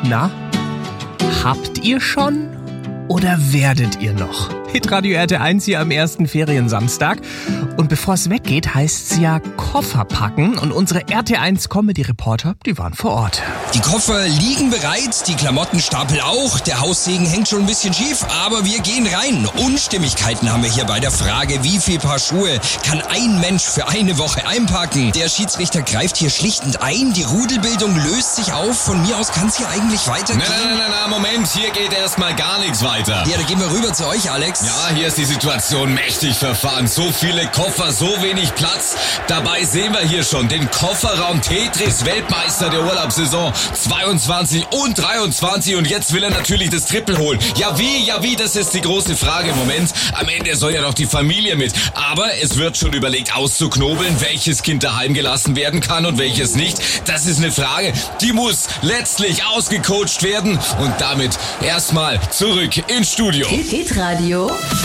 Na, habt ihr schon oder werdet ihr noch? Hitradio RT1 hier am ersten Feriensamstag. Und bevor es weggeht, heißt es ja Koffer packen. Und unsere RT1 Comedy-Reporter, die waren vor Ort. Die Koffer liegen bereit, die Klamottenstapel auch. Der Haussegen hängt schon ein bisschen schief, aber wir gehen rein. Unstimmigkeiten haben wir hier bei der Frage, wie viel Paar Schuhe kann ein Mensch für eine Woche einpacken? Der Schiedsrichter greift hier schlichtend ein. Die Rudelbildung löst sich auf. Von mir aus kann es hier eigentlich weitergehen. Na, Moment, hier geht erstmal gar nichts weiter. Ja, da gehen wir rüber zu euch, Alex. Ja, hier ist die Situation mächtig verfahren. So viele Koffer, so wenig Platz. Dabei sehen wir hier schon den Kofferraum Tetris Weltmeister der Urlaubssaison 22 und 23. Und jetzt will er natürlich das Triple holen. Ja wie, das ist die große Frage im Moment. Am Ende soll ja noch die Familie mit. Aber es wird schon überlegt auszuknobeln, welches Kind daheim gelassen werden kann und welches nicht. Das ist eine Frage, die muss letztlich ausgecoacht werden. Und damit erstmal zurück ins Studio. Hitradio